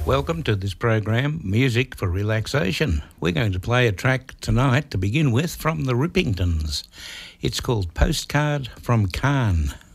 Welcome to this program, Music for Relaxation. We're going to play a track tonight to begin with from the Rippingtons. It's called Postcard from Cannes.